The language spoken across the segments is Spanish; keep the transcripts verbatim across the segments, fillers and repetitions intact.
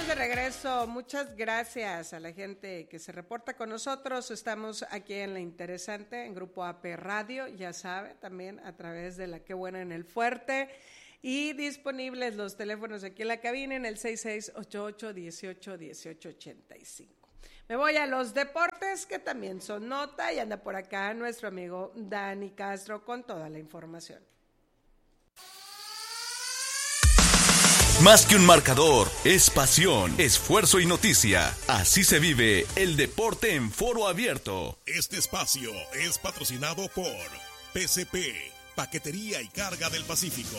estamos de regreso. Muchas gracias a la gente que se reporta con nosotros. Estamos aquí en La Interesante, en Grupo A P Radio, ya sabe, también a través de La Qué Buena en el Fuerte. Y disponibles los teléfonos aquí en la cabina en el seis seis ocho ocho, dieciocho, dieciocho ochenta y cinco. Me voy a los deportes, que también son nota, y anda por acá nuestro amigo Dani Castro con toda la información. Más que un marcador, es pasión, esfuerzo y noticia. Así se vive el deporte en Foro Abierto. Este espacio es patrocinado por P C P, Paquetería y Carga del Pacífico.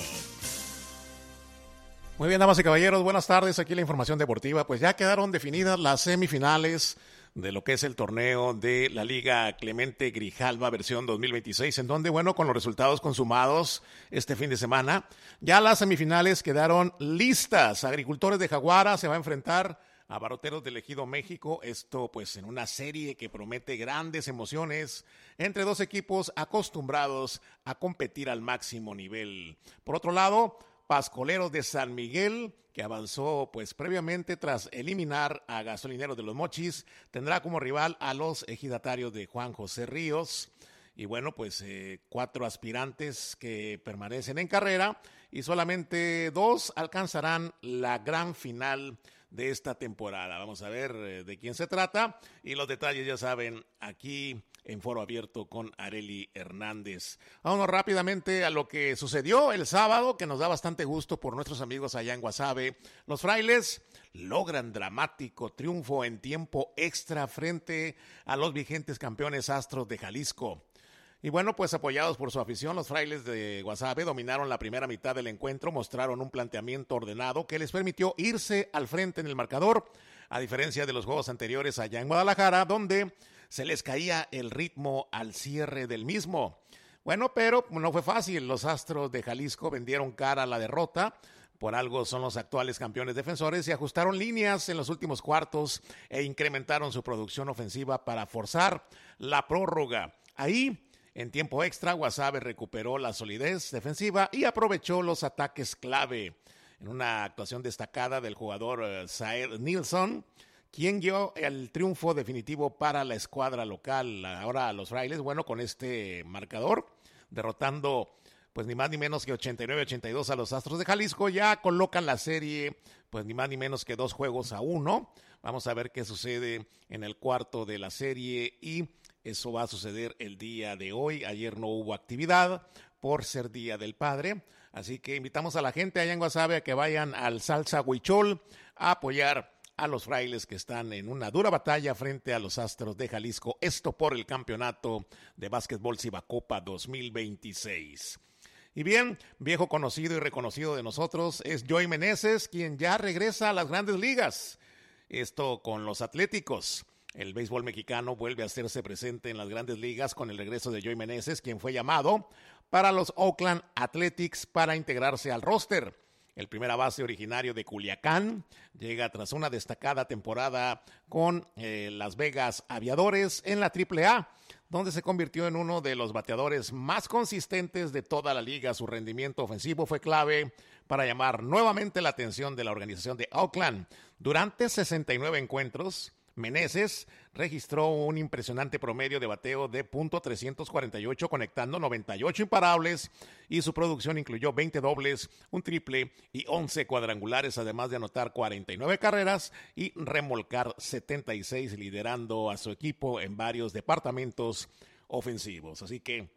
Muy bien, damas y caballeros, buenas tardes. Aquí la información deportiva. Pues ya quedaron definidas las semifinales de lo que es el torneo de la Liga Clemente Grijalva versión dos mil veintiséis, en donde, bueno, con los resultados consumados este fin de semana, ya las semifinales quedaron listas. Agricultores de Jaguara se va a enfrentar a Baroteros del Ejido México, esto pues en una serie que promete grandes emociones entre dos equipos acostumbrados a competir al máximo nivel. Por otro lado, Pascoleros de San Miguel, que avanzó pues previamente tras eliminar a Gasolineros de los Mochis, tendrá como rival a los ejidatarios de Juan José Ríos. Y bueno, pues eh, cuatro aspirantes que permanecen en carrera y solamente dos alcanzarán la gran final de esta temporada. Vamos a ver eh, de quién se trata y los detalles ya saben aquí en Foro Abierto con Arely Hernández. Vámonos rápidamente a lo que sucedió el sábado, que nos da bastante gusto por nuestros amigos allá en Guasave. Los Frailes logran dramático triunfo en tiempo extra frente a los vigentes campeones Astros de Jalisco. Y bueno, pues apoyados por su afición, los Frailes de Guasave dominaron la primera mitad del encuentro, mostraron un planteamiento ordenado que les permitió irse al frente en el marcador, a diferencia de los juegos anteriores allá en Guadalajara, donde se les caía el ritmo al cierre del mismo. Bueno, pero no fue fácil. Los Astros de Jalisco vendieron cara a la derrota. Por algo son los actuales campeones defensores y ajustaron líneas en los últimos cuartos e incrementaron su producción ofensiva para forzar la prórroga. Ahí, en tiempo extra, Guasave recuperó la solidez defensiva y aprovechó los ataques clave. En una actuación destacada del jugador uh, Zaire Nilsson, quien dio el triunfo definitivo para la escuadra local. Ahora los Frailes, bueno, con este marcador, derrotando pues ni más ni menos que ochenta y nueve a ochenta y dos a los Astros de Jalisco, ya colocan la serie pues ni más ni menos que dos juegos a uno. Vamos a ver qué sucede en el cuarto de la serie y eso va a suceder el día de hoy. Ayer no hubo actividad por ser Día del Padre, así que invitamos a la gente allá en Guasave a que vayan al Salsa Huichol a apoyar a los Frailes que están en una dura batalla frente a los Astros de Jalisco, esto por el campeonato de básquetbol Cibacopa dos mil veintiséis. Y bien, viejo conocido y reconocido de nosotros es Joey Meneses, quien ya regresa a las grandes ligas, esto con los Atléticos. El béisbol mexicano vuelve a hacerse presente en las grandes ligas con el regreso de Joey Meneses, quien fue llamado para los Oakland Athletics para integrarse al roster. El primera base originario de Culiacán llega tras una destacada temporada con eh, Las Vegas Aviadores en la triple A, donde se convirtió en uno de los bateadores más consistentes de toda la liga. Su rendimiento ofensivo fue clave para llamar nuevamente la atención de la organización de Oakland. Durante sesenta y nueve encuentros, Meneses registró un impresionante promedio de bateo de punto trescientos cuarenta y ocho, conectando noventa y ocho imparables, y su producción incluyó veinte dobles, un triple y once cuadrangulares, además de anotar cuarenta y nueve carreras y remolcar setenta y seis, liderando a su equipo en varios departamentos ofensivos. Así que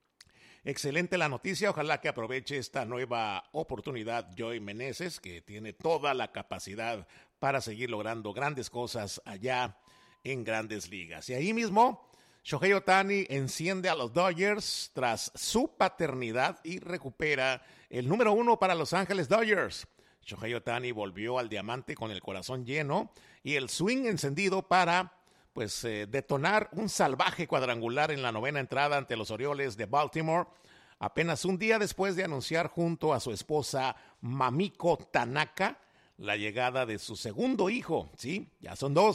excelente la noticia, ojalá que aproveche esta nueva oportunidad Joey Meneses, que tiene toda la capacidad para seguir logrando grandes cosas allá en Grandes Ligas. Y ahí mismo, Shohei Ohtani enciende a los Dodgers tras su paternidad y recupera el número uno para Los Ángeles Dodgers. Shohei Ohtani volvió al diamante con el corazón lleno y el swing encendido para pues eh, detonar un salvaje cuadrangular en la novena entrada ante los Orioles de Baltimore, apenas un día después de anunciar junto a su esposa Mamiko Tanaka la llegada de su segundo hijo, sí, ya son dos.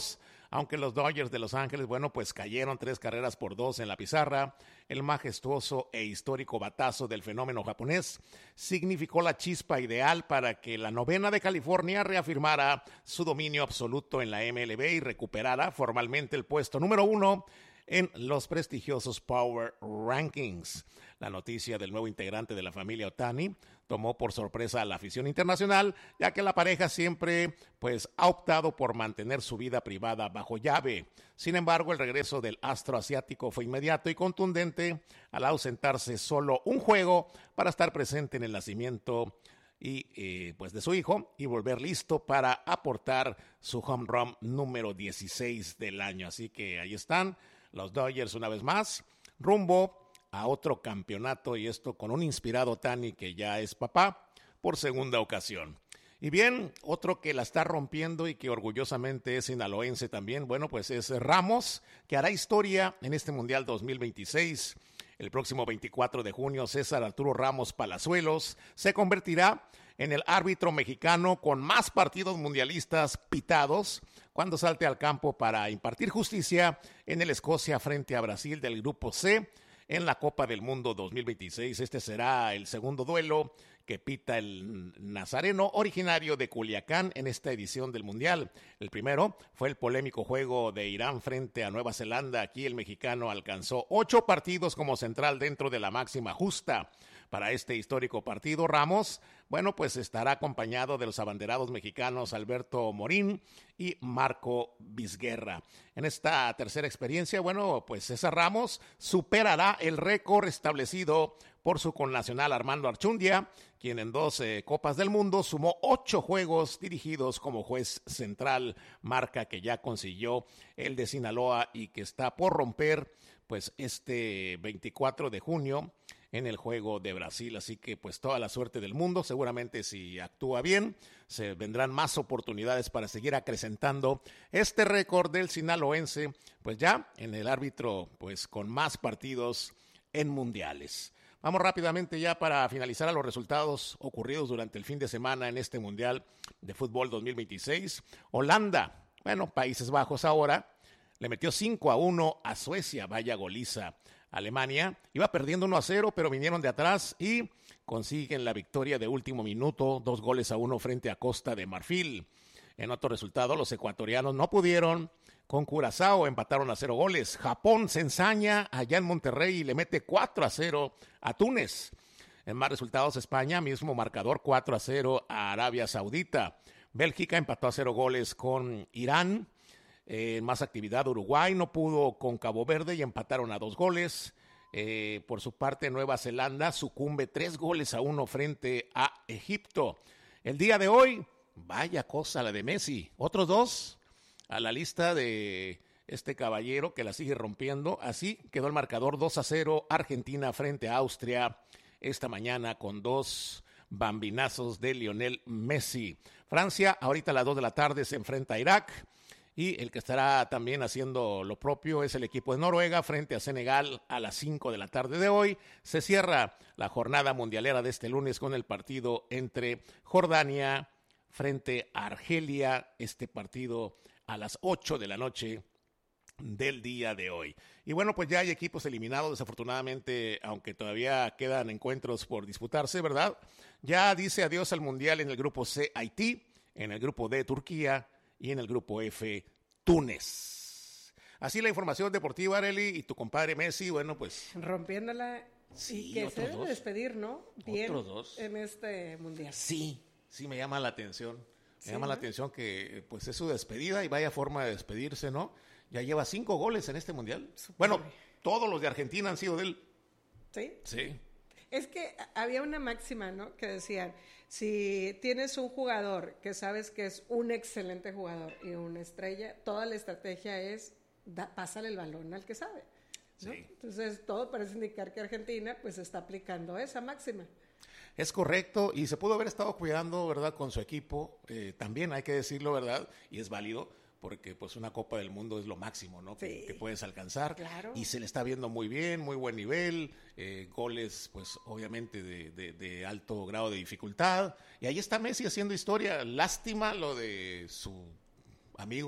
aunque los Dodgers de Los Ángeles, bueno, pues cayeron tres carreras por dos en la pizarra. El majestuoso e histórico batazo del fenómeno japonés significó la chispa ideal para que la novena de California reafirmara su dominio absoluto en la M L B y recuperara formalmente el puesto número uno en los prestigiosos Power Rankings. La noticia del nuevo integrante de la familia Ohtani tomó por sorpresa a la afición internacional, ya que la pareja siempre pues, ha optado por mantener su vida privada bajo llave. Sin embargo, el regreso del astro asiático fue inmediato y contundente al ausentarse solo un juego para estar presente en el nacimiento y eh, pues de su hijo y volver listo para aportar su home run número dieciséis del año. Así que ahí están los Dodgers una vez más, rumbo a otro campeonato, y esto con un inspirado Ohtani que ya es papá por segunda ocasión. Y bien, otro que la está rompiendo y que orgullosamente es sinaloense también, bueno, pues es Ramos, que hará historia en este Mundial dos mil veintiséis. El próximo veinticuatro de junio, César Arturo Ramos Palazuelos se convertirá en el árbitro mexicano con más partidos mundialistas pitados cuando salte al campo para impartir justicia en el Escocia frente a Brasil del Grupo C en la Copa del Mundo dos mil veintiséis. Este será el segundo duelo que pita el nazareno originario de Culiacán en esta edición del Mundial. El primero fue el polémico juego de Irán frente a Nueva Zelanda. Aquí el mexicano alcanzó ocho partidos como central dentro de la máxima justa. Para este histórico partido, Ramos, bueno, pues estará acompañado de los abanderados mexicanos Alberto Morín y Marco Vizguerra. En esta tercera experiencia, bueno, pues César Ramos superará el récord establecido por su connacional Armando Archundia, quien en doce Copas del Mundo sumó ocho juegos dirigidos como juez central, marca que ya consiguió el de Sinaloa y que está por romper pues este veinticuatro de junio en el juego de Brasil. Así que pues toda la suerte del mundo. Seguramente si actúa bien se vendrán más oportunidades para seguir acrecentando este récord del sinaloense, pues ya en el árbitro pues con más partidos en mundiales. Vamos rápidamente ya para finalizar a los resultados ocurridos durante el fin de semana en este Mundial de Fútbol dos mil veintiséis. Holanda, bueno, Países Bajos ahora, le metió cinco a uno a Suecia, vaya goliza. Alemania iba perdiendo uno a cero, pero vinieron de atrás y consiguen la victoria de último minuto, dos goles a uno frente a Costa de Marfil. En otro resultado, los ecuatorianos no pudieron con Curazao, empataron a cero goles. Japón se ensaña allá en Monterrey y le mete cuatro a cero a Túnez. En más resultados, España, mismo marcador, cuatro a cero a Arabia Saudita. Bélgica empató a cero goles con Irán. En eh, más actividad, Uruguay no pudo con Cabo Verde y empataron a dos goles. Eh, por su parte, Nueva Zelanda sucumbe tres goles a uno frente a Egipto. El día de hoy, vaya cosa la de Messi. Otros dos a la lista de este caballero que la sigue rompiendo. Así quedó el marcador dos a cero, Argentina frente a Austria esta mañana con dos bambinazos de Lionel Messi. Francia, ahorita a las dos de la tarde se enfrenta a Irak. Y el que estará también haciendo lo propio es el equipo de Noruega frente a Senegal a las cinco de la tarde de hoy. Se cierra la jornada mundialera de este lunes con el partido entre Jordania frente a Argelia. Este partido a las ocho de la noche del día de hoy. Y bueno, pues ya hay equipos eliminados, desafortunadamente, aunque todavía quedan encuentros por disputarse, ¿verdad? Ya dice adiós al Mundial en el grupo C, Haití, en el grupo D, Turquía, y en el grupo F, Túnez. Así la información deportiva, Arely, y tu compadre Messi, bueno, pues... rompiéndola, sí, y que se debe dos. despedir, ¿no? Bien Otros dos. En este Mundial. Sí, sí me llama la atención. Me Sí, llama ¿no? la atención que pues es su despedida y vaya forma de despedirse, ¿no? Ya lleva cinco goles en este Mundial. Súper Bueno, bien. todos los de Argentina han sido de él. ¿Sí? Sí. Es que había una máxima, ¿no? Que decían, si tienes un jugador que sabes que es un excelente jugador y una estrella, toda la estrategia es, da, pásale el balón al que sabe, ¿no? Sí. Entonces, todo parece indicar que Argentina pues está aplicando esa máxima. Es correcto, y se pudo haber estado cuidando, ¿verdad?, con su equipo, eh, también hay que decirlo, ¿verdad?, y es válido, porque pues una Copa del Mundo es lo máximo, ¿no?, Sí. que, que puedes alcanzar, Claro. y se le está viendo muy bien, muy buen nivel, eh, goles, pues obviamente de, de, de alto grado de dificultad, y ahí está Messi haciendo historia. Lástima lo de su amigo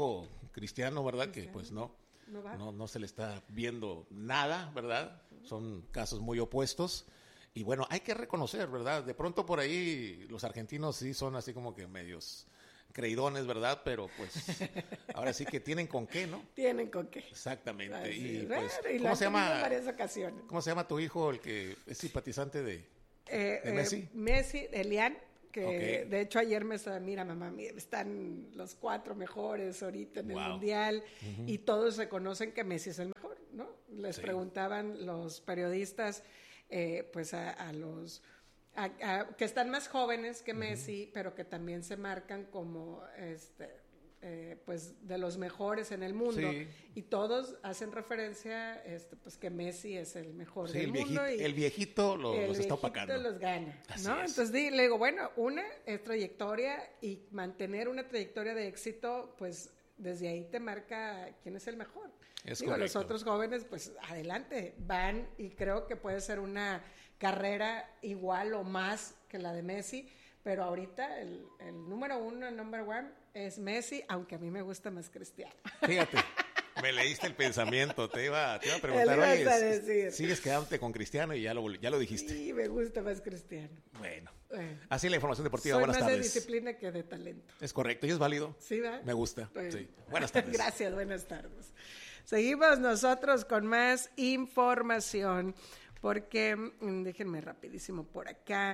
Cristiano, ¿verdad? Cristiano. Que pues no, no, va. no, no se le está viendo nada, ¿verdad? Son casos muy opuestos. Y bueno, hay que reconocer, ¿verdad? De pronto por ahí los argentinos sí son así como que medios creidones, ¿verdad? Pero pues ahora sí que tienen con qué, ¿no? Tienen con qué. Exactamente. Así, Y pues, bueno, y ¿cómo se llama? En varias ocasiones. ¿Cómo se llama tu hijo, el que es simpatizante de, eh, de Messi? Eh, Messi, Elian, que okay. de hecho ayer me estaba, mira mamá, mira, están los cuatro mejores ahorita en wow. el Mundial uh-huh. y todos reconocen que Messi es el mejor, ¿no? Les sí. preguntaban los periodistas, eh, pues a, a los... A, a, que están más jóvenes que Messi, uh-huh. pero que también se marcan como este, eh, pues de los mejores en el mundo, sí. y todos hacen referencia este, pues que Messi es el mejor sí, del el mundo viejito, y el viejito lo, el los viejito está opacando, los gana, así ¿no? Es. Entonces di, le digo, bueno, una es trayectoria y mantener una trayectoria de éxito, pues desde ahí te marca quién es el mejor. Es Digo, correcto. Los otros jóvenes, pues adelante, van y creo que puede ser una carrera igual o más que la de Messi, pero ahorita el, el número uno, el number one es Messi, aunque a mí me gusta más Cristiano. Fíjate, me leíste el pensamiento, te iba, te iba a preguntar, oye, a decir. ¿Sigues quedándote con Cristiano? Y ya lo, ya lo dijiste. Sí, me gusta más Cristiano. Bueno, bueno. Así la información deportiva. Soy Buenas más tardes. de disciplina que de talento. Es correcto, y es válido. Sí, ¿verdad? Me gusta, bueno. sí. Buenas tardes. Gracias, buenas tardes. Seguimos nosotros con más información, porque, déjenme rapidísimo por acá,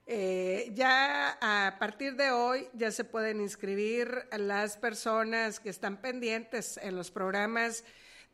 eh, ya a partir de hoy ya se pueden inscribir las personas que están pendientes en los programas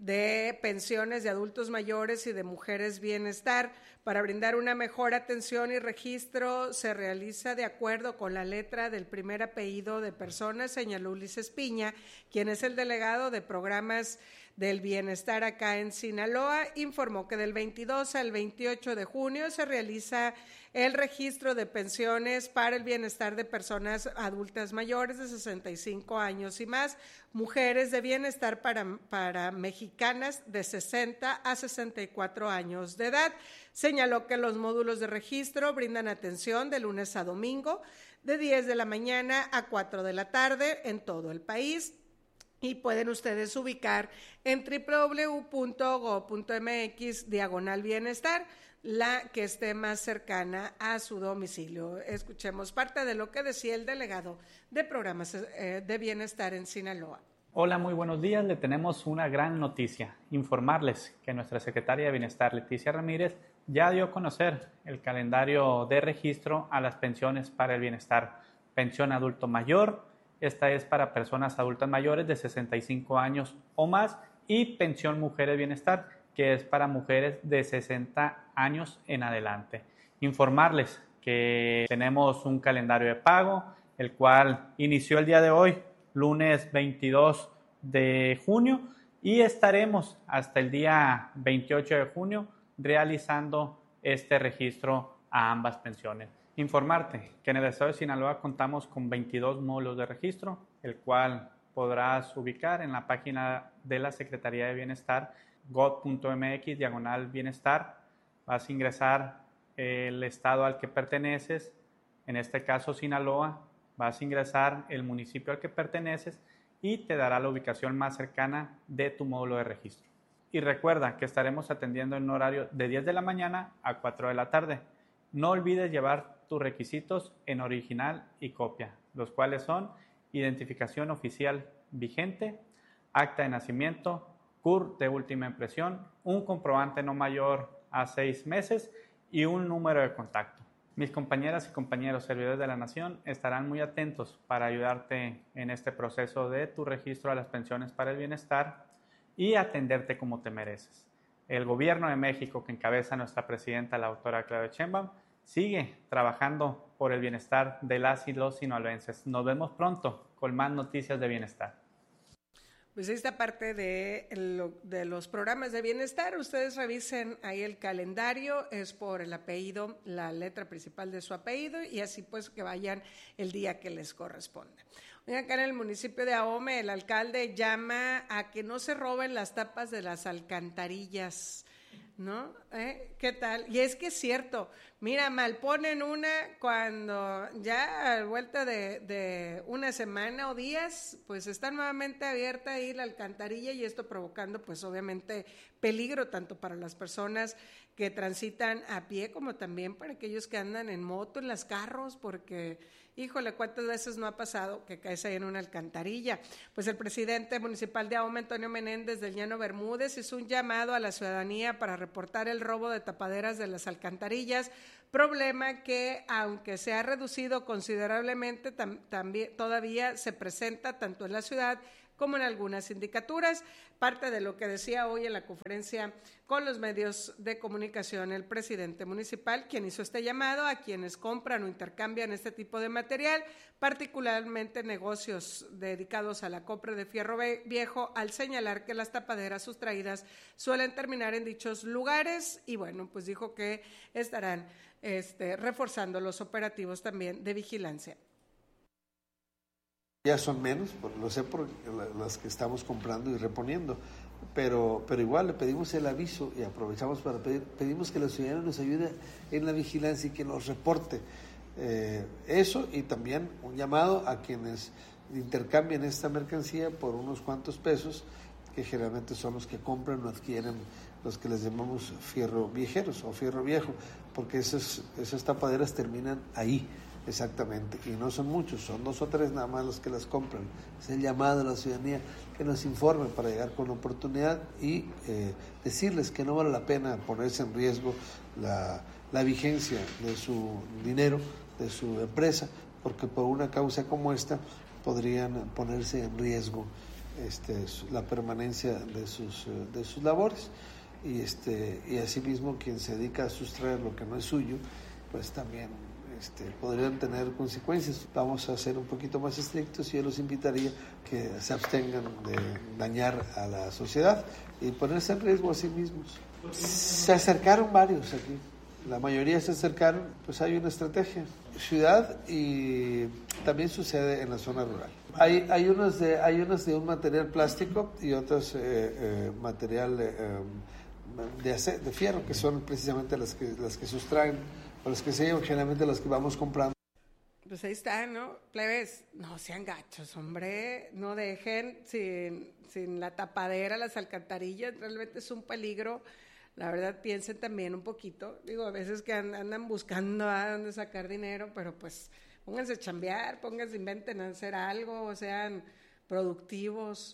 de pensiones de adultos mayores y de mujeres bienestar. Para brindar una mejor atención y registro se realiza de acuerdo con la letra del primer apellido de persona, señaló Ulises Piña, quien es el delegado de programas del bienestar acá en Sinaloa. Informó que del veintidós al veintiocho de junio se realiza el registro de pensiones para el bienestar de personas adultas mayores de sesenta y cinco años y más, mujeres de bienestar para, para mexicanas de sesenta a sesenta y cuatro años de edad. Señaló que los módulos de registro brindan atención de lunes a domingo, de diez de la mañana a cuatro de la tarde en todo el país. Y pueden ustedes ubicar en doble u doble u doble u punto gob punto eme equis diagonal bienestar, la que esté más cercana a su domicilio. Escuchemos parte de lo que decía el delegado de programas de bienestar en Sinaloa. Hola, muy buenos días. Le tenemos una gran noticia. Informarles que nuestra secretaria de Bienestar, Leticia Ramírez, ya dio a conocer el calendario de registro a las pensiones para el bienestar. Pensión adulto mayor, esta es para personas adultas mayores de sesenta y cinco años o más, y pensión mujeres bienestar, que es para mujeres de sesenta años en adelante. Informarles que tenemos un calendario de pago, el cual inició el día de hoy, lunes veintidós de junio, y estaremos hasta el día veintiocho de junio realizando este registro a ambas pensiones. Informarte que en el estado de Sinaloa contamos con veintidós módulos de registro, el cual podrás ubicar en la página de la Secretaría de Bienestar, gob punto eme equis diagonal bienestar. Vas a ingresar el estado al que perteneces, en este caso Sinaloa, vas a ingresar el municipio al que perteneces y te dará la ubicación más cercana de tu módulo de registro. Y recuerda que estaremos atendiendo en un horario de diez de la mañana a cuatro de la tarde. No olvides llevar tus requisitos en original y copia, los cuales son identificación oficial vigente, acta de nacimiento, C U R de última impresión, un comprobante no mayor a seis meses y un número de contacto. Mis compañeras y compañeros servidores de la Nación estarán muy atentos para ayudarte en este proceso de tu registro a las pensiones para el bienestar y atenderte como te mereces. El Gobierno de México, que encabeza nuestra presidenta, la doctora Claudia Sheinbaum, sigue trabajando por el bienestar de las y los sinaloenses. Nos vemos pronto con más noticias de bienestar. Pues esta parte de, lo, de los programas de bienestar, ustedes revisen ahí el calendario, es por el apellido, la letra principal de su apellido, y así pues que vayan el día que les corresponda. Hoy acá en el municipio de Ahome, el alcalde llama a que no se roben las tapas de las alcantarillas. ¿no? ¿Eh? ¿Qué tal? Y es que es cierto, mira, malponen una cuando ya a vuelta de, de una semana o días, pues está nuevamente abierta ahí la alcantarilla y esto provocando pues obviamente peligro tanto para las personas que transitan a pie como también para aquellos que andan en moto, en los carros, porque híjole, ¿cuántas veces no ha pasado que caes ahí en una alcantarilla? Pues el presidente municipal de Ahome, Antonio Menéndez del Llano Bermúdez, hizo un llamado a la ciudadanía para reportar el robo de tapaderas de las alcantarillas, problema que, aunque se ha reducido considerablemente, tam- también todavía se presenta tanto en la ciudad como en algunas sindicaturas. Parte de lo que decía hoy en la conferencia con los medios de comunicación el presidente municipal, quien hizo este llamado a quienes compran o intercambian este tipo de material, particularmente negocios dedicados a la compra de fierro viejo, al señalar que las tapaderas sustraídas suelen terminar en dichos lugares y bueno, pues dijo que estarán este, reforzando los operativos también de vigilancia. Ya son menos, lo sé por las que estamos comprando y reponiendo, pero, pero igual le pedimos el aviso y aprovechamos para pedir, pedimos que la ciudadanía nos ayude en la vigilancia y que nos reporte eh, eso y también un llamado a quienes intercambian esta mercancía por unos cuantos pesos, que generalmente son los que compran o adquieren los que les llamamos fierro viejeros o fierro viejo, porque esas, esas tapaderas terminan ahí. Exactamente, y no son muchos, son dos o tres nada más los que las compran. Es el llamado a la ciudadanía que nos informe para llegar con oportunidad y eh, decirles que no vale la pena ponerse en riesgo la, la vigencia de su dinero, de su empresa, porque por una causa como esta podrían ponerse en riesgo este, la permanencia de sus, de sus labores. Y, este, y asimismo quien se dedica a sustraer lo que no es suyo, pues también Este, podrían tener consecuencias. Vamos a ser un poquito más estrictos y yo los invitaría que se abstengan de dañar a la sociedad y ponerse en riesgo a sí mismos. Se acercaron varios aquí, la mayoría se acercaron, pues hay una estrategia. Ciudad y también sucede en la zona rural. Hay, hay, unos, de, hay unos de un material plástico y otros eh, eh, material eh, de, ace- de fierro, que son precisamente las que, las que sustraen, o las que se llevan, generalmente las que vamos comprando. Pues ahí está, ¿no? Plebes, no sean gachos, hombre, no dejen sin, sin la tapadera las alcantarillas, realmente es un peligro. La verdad, piensen también un poquito, digo, a veces que andan buscando a dónde sacar dinero, pero pues pónganse a chambear, pónganse, inventen a hacer algo, sean productivos,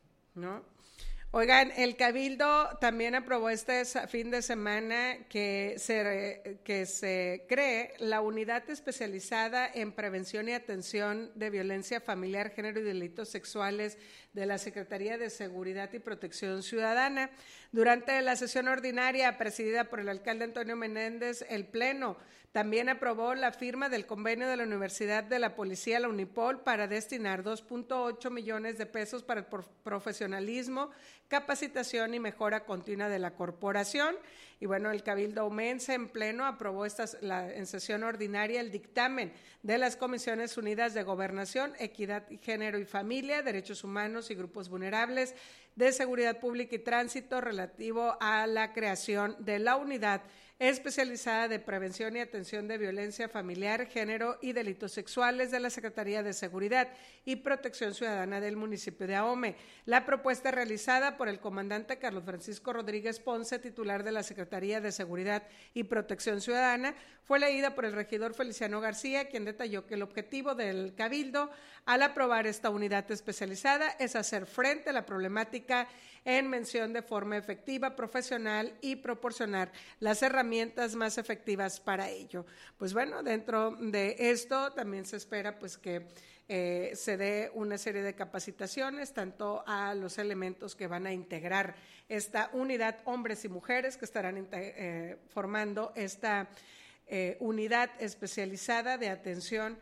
¿no? Oigan, el Cabildo también aprobó este fin de semana que se, que se cree la unidad especializada en prevención y atención de violencia familiar, género y delitos sexuales de la Secretaría de Seguridad y Protección Ciudadana. Durante la sesión ordinaria presidida por el alcalde Antonio Menéndez, el Pleno también aprobó la firma del convenio de la Universidad de la Policía, la Unipol, para destinar dos punto ocho millones de pesos para el profesionalismo, capacitación y mejora continua de la corporación. Y bueno, el Cabildo Omense en Pleno aprobó esta, la, en sesión ordinaria el dictamen de las Comisiones Unidas de Gobernación, Equidad, Género y Familia, Derechos Humanos y Grupos Vulnerables, de Seguridad Pública y Tránsito relativo a la creación de la unidad especializada de prevención y atención de violencia familiar, género y delitos sexuales de la Secretaría de Seguridad y Protección Ciudadana del municipio de Ahome. La propuesta realizada por el comandante Carlos Francisco Rodríguez Ponce, titular de la Secretaría de Seguridad y Protección Ciudadana, fue leída por el regidor Feliciano García, quien detalló que el objetivo del Cabildo al aprobar esta unidad especializada es hacer frente a la problemática en mención de forma efectiva, profesional y proporcionar las herramientas más efectivas para ello. Pues bueno, dentro de esto también se espera pues que eh, se dé una serie de capacitaciones tanto a los elementos que van a integrar esta unidad, hombres y mujeres que estarán eh, formando esta eh, unidad especializada de atención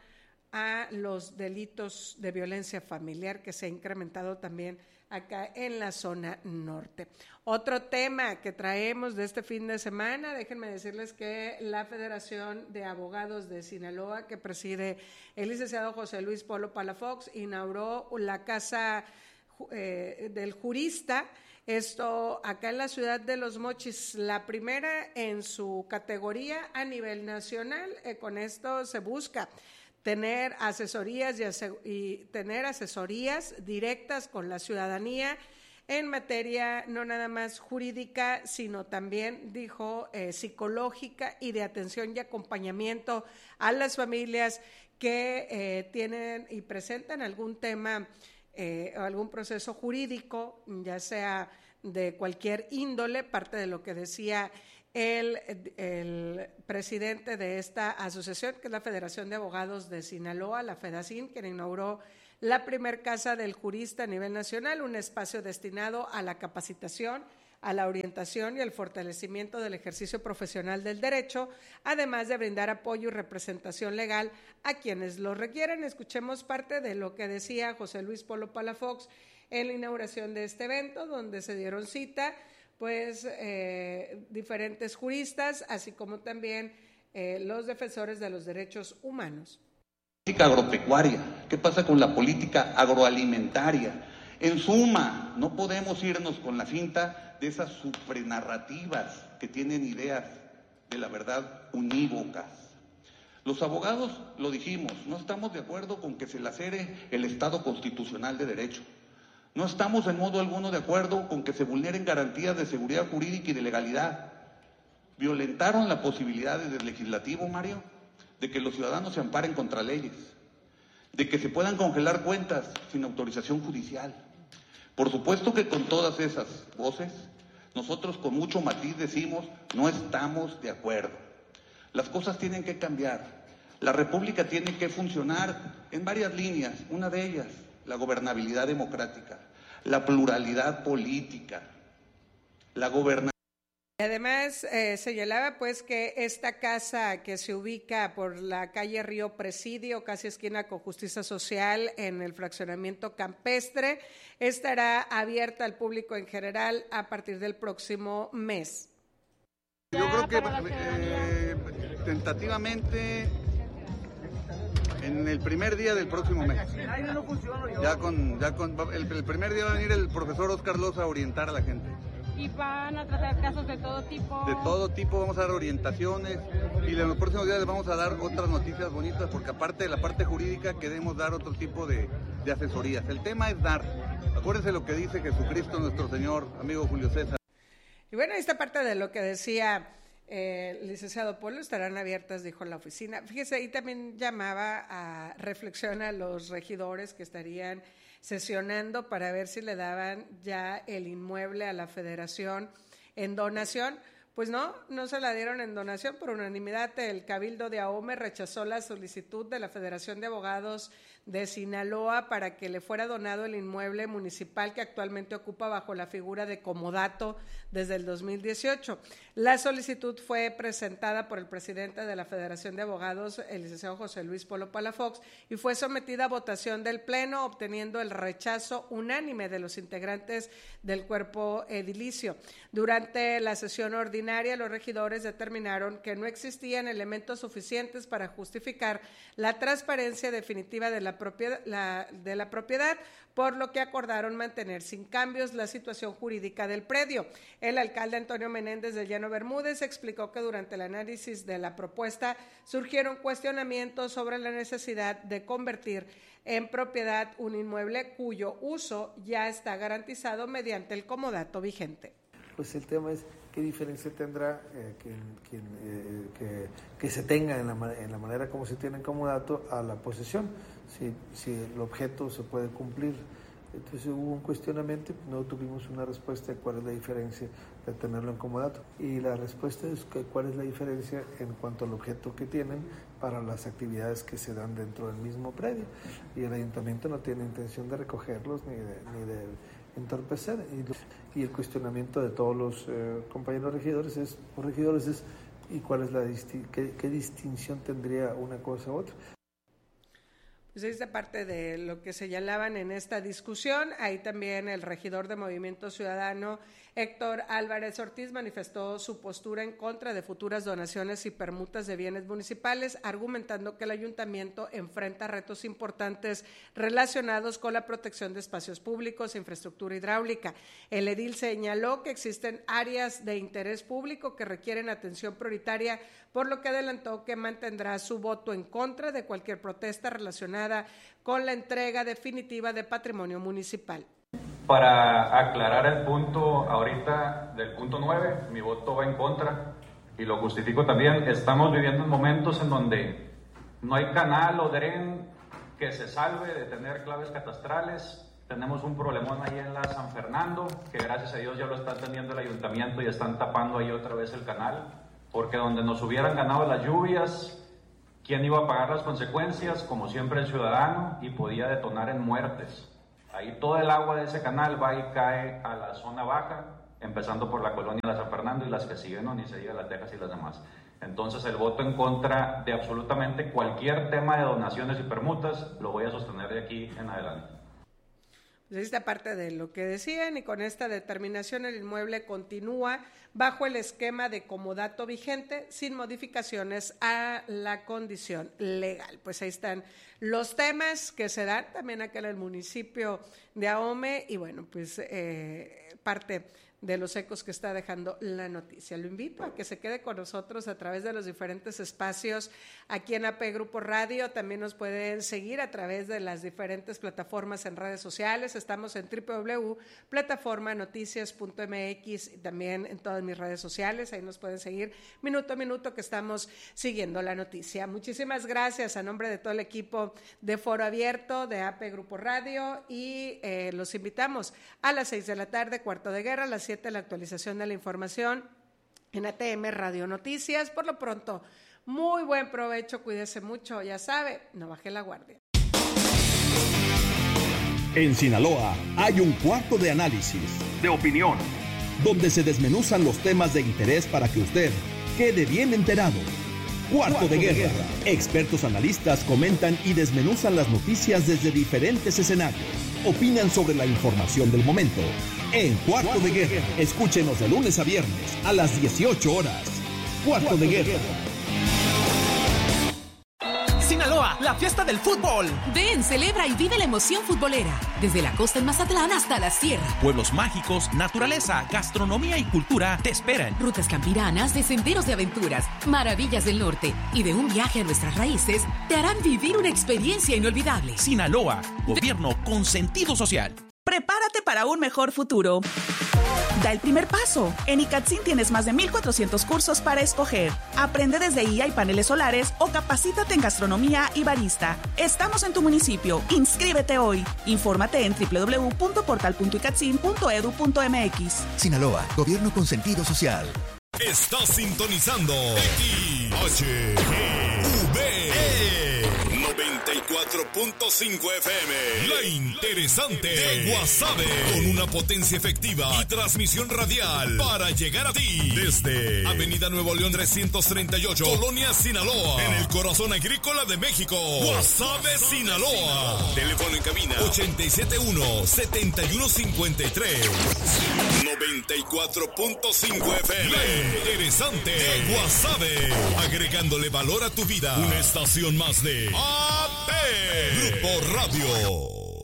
a los delitos de violencia familiar que se ha incrementado también acá en la zona norte. Otro tema que traemos de este fin de semana, déjenme decirles que la Federación de Abogados de Sinaloa, que preside el licenciado José Luis Polo Palafox, inauguró la Casa eh, del jurista. Esto acá en la ciudad de Los Mochis, la primera en su categoría a nivel nacional. Eh, con esto se busca tener asesorías y, ase- y tener asesorías directas con la ciudadanía en materia no nada más jurídica, sino también, dijo, eh, psicológica y de atención y acompañamiento a las familias que eh, tienen y presentan algún tema, eh, algún proceso jurídico, ya sea de cualquier índole, parte de lo que decía el, el presidente de esta asociación, que es la Federación de Abogados de Sinaloa, la FEDACIN, quien inauguró la primer casa del jurista a nivel nacional, un espacio destinado a la capacitación, a la orientación y al fortalecimiento del ejercicio profesional del derecho, además de brindar apoyo y representación legal a quienes lo requieren. Escuchemos parte de lo que decía José Luis Polo Palafox en la inauguración de este evento, donde se dieron cita pues eh, diferentes juristas, así como también eh, los defensores de los derechos humanos. Política agropecuaria, ¿qué pasa con la política agroalimentaria? En suma, no podemos irnos con la finta de esas suprenarrativas que tienen ideas de la verdad unívocas. Los abogados, lo dijimos, no estamos de acuerdo con que se lacere el Estado constitucional de derecho. No estamos en modo alguno de acuerdo con que se vulneren garantías de seguridad jurídica y de legalidad. Violentaron la posibilidad del legislativo, Mario, de que los ciudadanos se amparen contra leyes, de que se puedan congelar cuentas sin autorización judicial. Por supuesto que con todas esas voces, nosotros con mucho matiz decimos, no estamos de acuerdo. Las cosas tienen que cambiar. La República tiene que funcionar en varias líneas. Una de ellas, la gobernabilidad democrática, la pluralidad política, la gobernabilidad. Además, eh, señalaba pues que esta casa que se ubica por la calle Río Presidio, casi esquina con Justicia Social, en el fraccionamiento campestre, estará abierta al público en general a partir del próximo mes. Yo creo que eh, tentativamente en el primer día del próximo mes. Ya con, ya con el, el primer día va a venir el profesor Oscar Loza a orientar a la gente. Y van a tratar casos de todo tipo. De todo tipo, vamos a dar orientaciones y en los próximos días les vamos a dar otras noticias bonitas, porque aparte de la parte jurídica queremos dar otro tipo de, de asesorías. El tema es dar. Acuérdense lo que dice Jesucristo nuestro Señor, amigo Julio César. Y bueno, esta parte de lo que decía eh, el licenciado Polo, estarán abiertas, dijo la oficina. Fíjese, ahí también llamaba a reflexión a los regidores que estarían sesionando para ver si le daban ya el inmueble a la federación en donación. Pues no, no se la dieron en donación. Por unanimidad, el Cabildo de Ahome rechazó la solicitud de la Federación de Abogados de Sinaloa para que le fuera donado el inmueble municipal que actualmente ocupa bajo la figura de comodato desde el dos mil dieciocho. La solicitud fue presentada por el presidente de la Federación de Abogados, el licenciado José Luis Polo Palafox, y fue sometida a votación del Pleno, obteniendo el rechazo unánime de los integrantes del cuerpo edilicio. Durante la sesión ordinaria, los regidores determinaron que no existían elementos suficientes para justificar la transparencia definitiva de la propiedad, la, de la propiedad, por lo que acordaron mantener sin cambios la situación jurídica del predio. El alcalde Antonio Menéndez de Llano Bermúdez explicó que durante el análisis de la propuesta surgieron cuestionamientos sobre la necesidad de convertir en propiedad un inmueble cuyo uso ya está garantizado mediante el comodato vigente. Pues el tema es qué diferencia tendrá eh, que, que, eh, que, que se tenga en la, en la manera como se tiene en comodato a la posesión, si, si el objeto se puede cumplir. Entonces hubo un cuestionamiento, no tuvimos una respuesta de cuál es la diferencia de tenerlo en comodato. Y la respuesta es que cuál es la diferencia en cuanto al objeto que tienen para las actividades que se dan dentro del mismo predio. Y el ayuntamiento no tiene intención de recogerlos ni de, ni de entorpecer. Y, y el cuestionamiento de todos los eh, compañeros regidores es, o regidores es, ¿y cuál es la disti- qué, qué distinción tendría una cosa u otra? Pues esta parte de lo que señalaban en esta discusión. Ahí también el regidor de Movimiento Ciudadano, Héctor Álvarez Ortiz, manifestó su postura en contra de futuras donaciones y permutas de bienes municipales, argumentando que el ayuntamiento enfrenta retos importantes relacionados con la protección de espacios públicos e infraestructura hidráulica. El edil señaló que existen áreas de interés público que requieren atención prioritaria, por lo que adelantó que mantendrá su voto en contra de cualquier protesta relacionada con la entrega definitiva de patrimonio municipal. Para aclarar el punto ahorita del punto nueve, mi voto va en contra y lo justifico también. Estamos viviendo momentos en donde no hay canal o dren que se salve de tener claves catastrales. Tenemos un problemón ahí en la San Fernando, que gracias a Dios ya lo está atendiendo el ayuntamiento y están tapando ahí otra vez el canal, porque donde nos hubieran ganado las lluvias, ¿quién iba a pagar las consecuencias? Como siempre el ciudadano, y podía detonar en muertes. Ahí todo el agua de ese canal va y cae a la zona baja, empezando por la colonia de la San Fernando y las que siguen, no, ni se diga Las Tejas y las demás. Entonces el voto en contra de absolutamente cualquier tema de donaciones y permutas lo voy a sostener de aquí en adelante. Pues esta parte de lo que decían, y con esta determinación el inmueble continúa bajo el esquema de comodato vigente sin modificaciones a la condición legal. Pues ahí están los temas que se dan también acá en el municipio de Ahome y bueno, pues eh, parte de los ecos que está dejando la noticia. Lo invito a que se quede con nosotros a través de los diferentes espacios aquí en A P Grupo Radio. También nos pueden seguir a través de las diferentes plataformas en redes sociales. Estamos en doble u doble u doble u punto plataforma noticias punto m x y también en todas mis redes sociales. Ahí nos pueden seguir minuto a minuto que estamos siguiendo la noticia. Muchísimas gracias a nombre de todo el equipo de Foro Abierto de A P Grupo Radio y eh, los invitamos a las seis de la tarde, Cuarto de Guerra, a las siete la actualización de la información en A T M Radio Noticias. Por lo pronto, muy buen provecho, cuídese mucho, ya sabe, no baje la guardia. En Sinaloa hay un cuarto de análisis, de opinión, donde se desmenuzan los temas de interés para que usted quede bien enterado. Cuarto, cuarto de, guerra. de guerra. Expertos analistas comentan y desmenuzan las noticias desde diferentes escenarios. Opinan sobre la información del momento. En Cuarto, cuarto de, guerra. de Guerra. Escúchenos de lunes a viernes a las dieciocho horas. Cuarto, cuarto de, de Guerra. guerra. Sinaloa, la fiesta del fútbol. Ven, celebra y vive la emoción futbolera. Desde la costa en Mazatlán hasta la sierra. Pueblos mágicos, naturaleza, gastronomía y cultura te esperan. Rutas campiranas de senderos de aventuras, maravillas del norte y de un viaje a nuestras raíces te harán vivir una experiencia inolvidable. Sinaloa, gobierno con sentido social. Prepárate para un mejor futuro. Da el primer paso. En ICATSIN tienes más de mil cuatrocientos cursos para escoger. Aprende desde I A y paneles solares o capacítate en gastronomía y barista. Estamos en tu municipio. Inscríbete hoy. Infórmate en doble u doble u doble u punto portal punto icatsin punto edu punto m x. Sinaloa, gobierno con sentido social. Estás sintonizando X H G V noventa y cuatro punto cinco F M. La interesante de Guasave, con una potencia efectiva y transmisión radial para llegar a ti desde Avenida Nuevo León trescientos treinta y ocho, Colonia Sinaloa, en el corazón agrícola de México. Guasave, Sinaloa. Teléfono en cabina ochenta y siete uno, setenta y uno cincuenta y tres. noventa y cuatro punto cinco F M. La interesante de Guasave, agregándole valor a tu vida. Una estación más de A P Grupo Radio.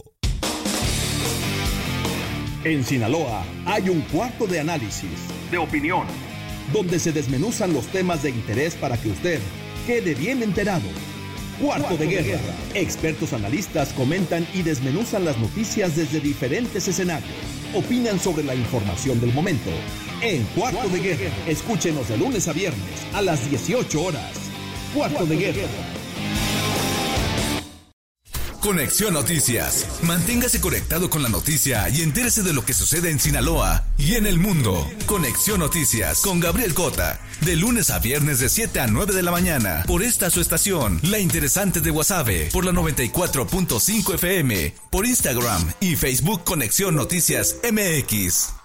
En Sinaloa hay un cuarto de análisis, de opinión, donde se desmenuzan los temas de interés para que usted quede bien enterado. Cuarto, cuarto de, guerra. de guerra. Expertos analistas comentan y desmenuzan las noticias desde diferentes escenarios. Opinan sobre la información del momento. En Cuarto, cuarto de, guerra. de Guerra. Escúchenos de lunes a viernes a las dieciocho horas. Cuarto, cuarto de, guerra. de Guerra. Conexión Noticias. Manténgase conectado con la noticia y entérese de lo que sucede en Sinaloa y en el mundo. Conexión Noticias con Gabriel Cota. De lunes a viernes de siete a nueve de la mañana. Por esta su estación, La Interesante de Guasave. Por la noventa y cuatro punto cinco F M. Por Instagram y Facebook Conexión Noticias M X.